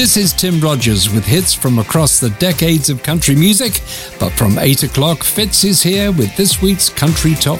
This is Tim Rogers with hits from across the decades of country music. But from 8 o'clock, Fitz is here with this week's Country Top